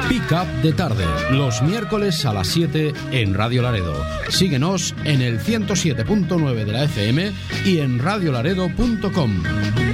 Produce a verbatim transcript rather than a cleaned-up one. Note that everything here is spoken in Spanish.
Pick Up de Tarde, los miércoles a las siete en Radio Laredo. Síguenos en el ciento siete punto nueve de la F M y en radio laredo punto com.